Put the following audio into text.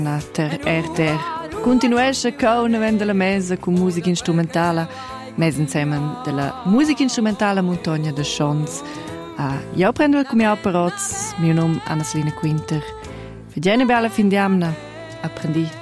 Ter RTR. Continuesce con vende la mesa con musica instrumentale, mes insieme della musica instrumentale Montagna de Chons. Io prendo il mio apparat, mio nome è Anna-Selina Quinter. Für die bella fin di amna, apprendi